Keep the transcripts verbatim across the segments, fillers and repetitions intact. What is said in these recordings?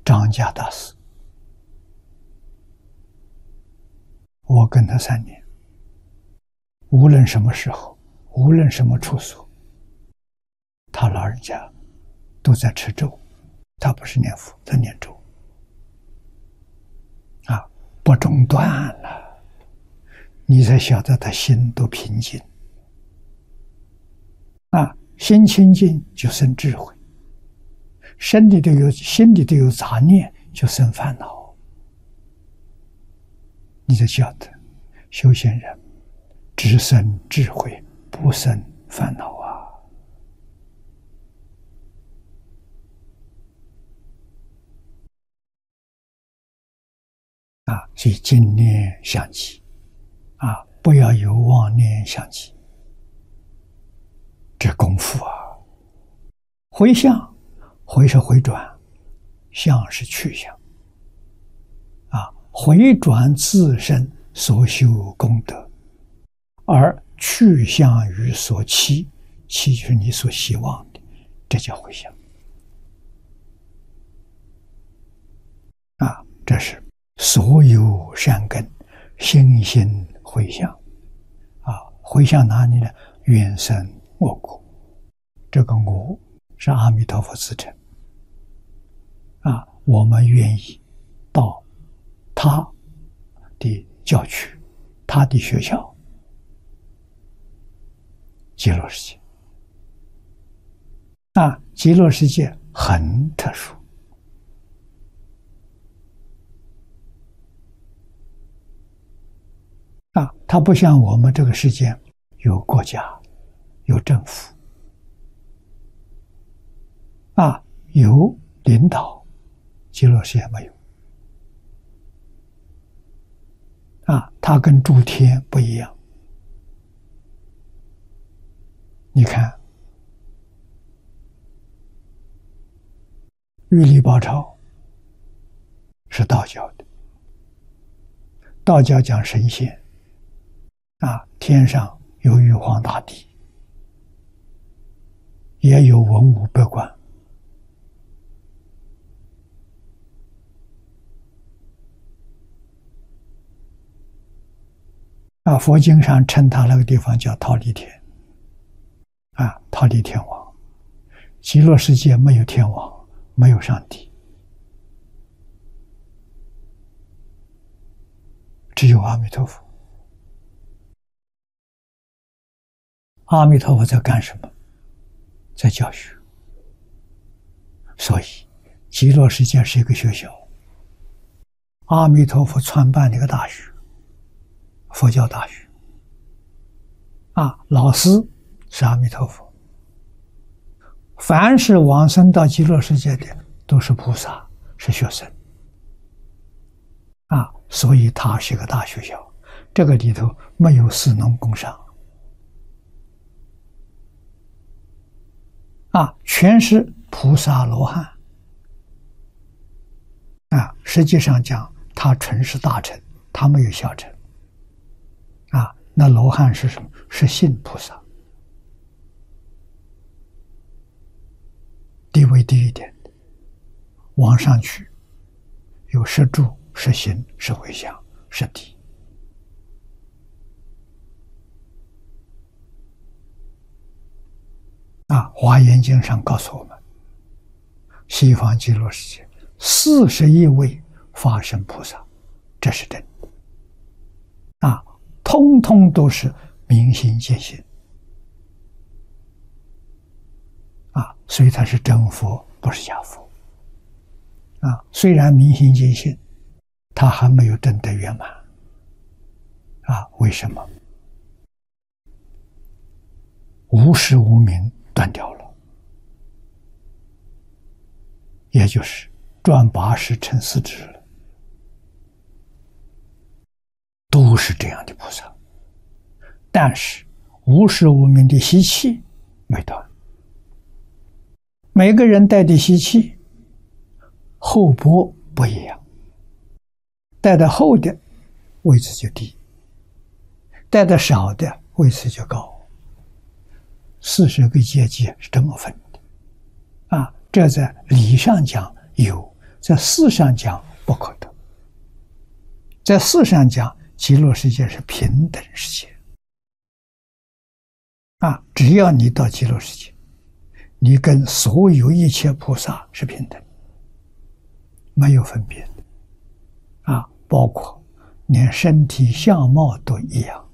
张家大师，我跟他三年，无论什么时候，无论什么处所，他老人家都在持咒，他不是念佛，在念咒啊，不中断了，你才晓得他心都平静啊，心清净就生智慧，身体都有心里都有杂念，就生烦恼，你就晓得修行人只生智慧，不生烦恼啊！啊，所以净念相继啊，不要有妄念相继，这功夫啊！回向，回是回转，向是去向啊，回转自身所修功德，而去向于所期，期就是你所希望的，这叫回向啊！这是所有善根心心回向啊！回向哪里呢？愿生我国，这个我是阿弥陀佛自称啊！我们愿意到他的教区，他的学校，极乐世界啊！极乐世界很特殊啊！它不像我们这个世界有国家，有政府啊，有领导，极乐世界没有啊！它跟诸天不一样。你看，玉历宝钞是道教的，道教讲神仙啊，天上有玉皇大帝，也有文武百官啊。佛经上称他那个地方叫忉利天啊，忉利天王。极乐世界没有天王，没有上帝，只有阿弥陀佛。阿弥陀佛在干什么？在教学。所以极乐世界是一个学校，阿弥陀佛创办了一个大学，佛教大学啊，老师是阿弥陀佛。凡是往生到极乐世界的都是菩萨，是学生啊，所以它是一个大学校。这个里头没有士农工商啊，全是菩萨罗汉啊。实际上讲，他纯是大乘，他没有小乘啊。那罗汉是什么？是信菩萨，地位低一点的，往上去有十住、十行、十回向、十地啊。华严经上告诉我们，西方极乐世界四十亿位法身菩萨，这是真的啊，通通都是明心见性啊，所以他是真佛，不是假佛啊。虽然明心见性，他还没有真的圆满啊。为什么？无始无明断掉了，也就是转八识成四智了，都是这样的菩萨。但是无始无明的习气没断，每个人带的习气厚薄不一样，带的厚的位置就低，带的少的位置就高。四十个阶级是这么分的啊，这在理上讲有， 在事上讲不可得，在事上讲，极乐世界是平等世界啊！只要你到极乐世界，你跟所有一切菩萨是平等，没有分别的啊！包括连身体相貌都一样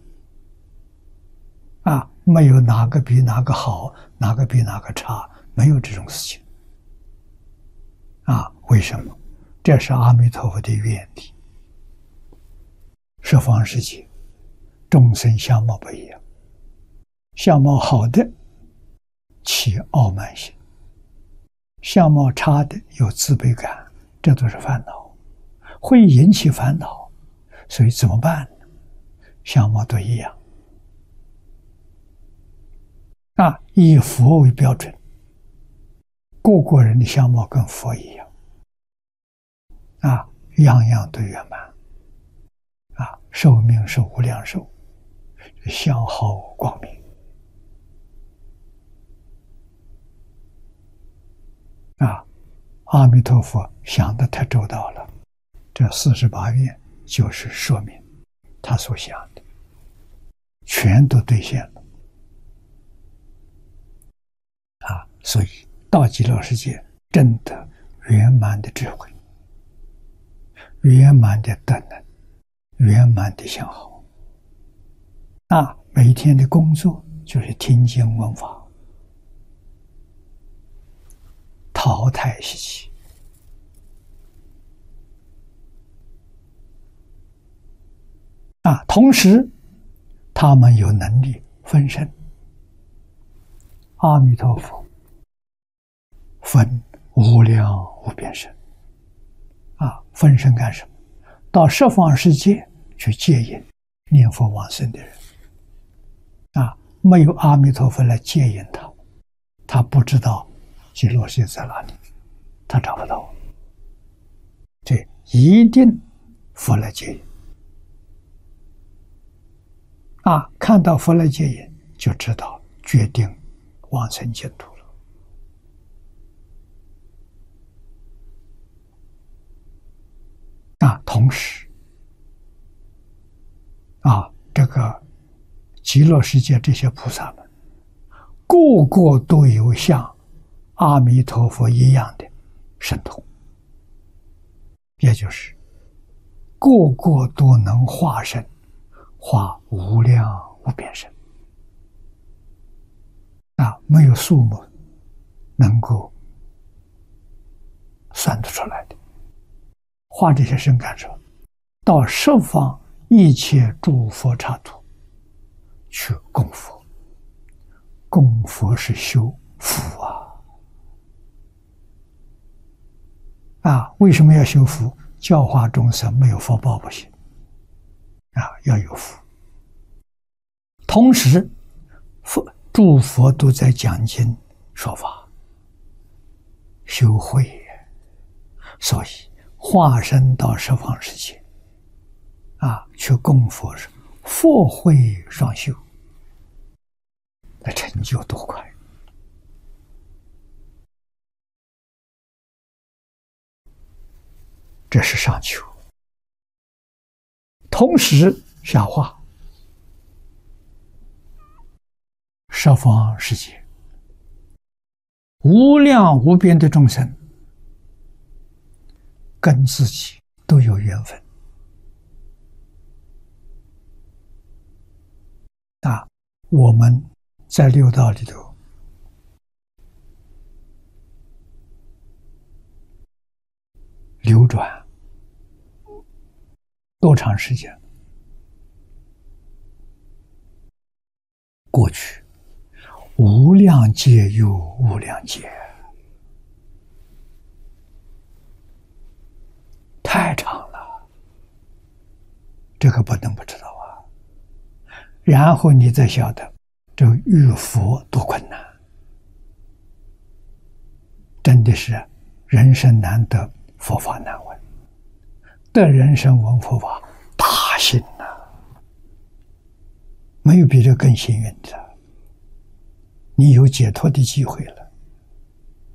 啊，没有哪个比哪个好，哪个比哪个差，没有这种事情啊！为什么？这是阿弥陀佛的愿力。十方世界众生相貌不一样，相貌好的起傲慢心，相貌差的有自卑感，这都是烦恼，会引起烦恼。所以怎么办呢？相貌都一样啊，以佛为标准，个个人的相貌跟佛一样啊，样样都圆满啊，寿命是无量寿，相好光明啊！阿弥陀佛想得太周到了，这四十八愿就是说明他所想的全都兑现了啊！所以到极乐世界证得圆满的智慧，圆满的德能，圆满的相好啊！每天的工作就是听经闻法，淘汰习气啊！同时他们有能力分身，阿弥陀佛分无量无边身啊！分身干什么？到十方世界去接引念佛往生的人啊！没有阿弥陀佛来接引他，他不知道极乐世界在哪里，他找不到。这一定佛来接引啊！看到佛来接引，就知道决定往生净土了啊！同时啊，这个极乐世界这些菩萨们，个个都有像阿弥陀佛一样的神通，也就是个个都能化身，化无量无边身啊，没有数目能够算得出来的。化这些身干什么？到十方一切诸佛刹土去供佛。供佛是修福啊！啊，为什么要修福？教化众生没有福报不行啊，要有福。同时，佛诸佛都在讲经说法，修慧，所以化身到十方世界啊，去供佛是佛慧双修，那成就多快！这是上求，同时下化十方世界无量无边的众生，跟自己都有缘分啊！我们在六道里头流转多长时间？过去无量劫又无量劫，太长了，这个不能不知道啊。然后你再晓得这个遇佛多困难，真的是人生难得，佛法难闻。得人生闻佛法，大幸啊！没有比这更幸运的，你有解脱的机会了。